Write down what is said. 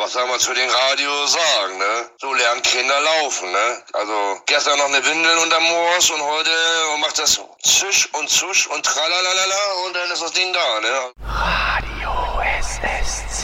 was soll man zu den Radios sagen, ne? So lernen Kinder laufen, ne? Also gestern noch eine Windel unterm Moors und heute macht das Zisch und Zusch und tralalala und dann ist das Ding da, ne? Radio SS.